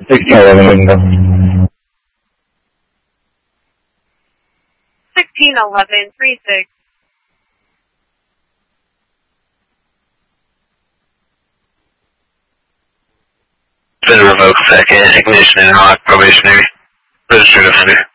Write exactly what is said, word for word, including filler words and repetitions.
sixteen eleven. sixteen eleven, three six. Been revoked second, ignition and lock, probationary. Registered offender.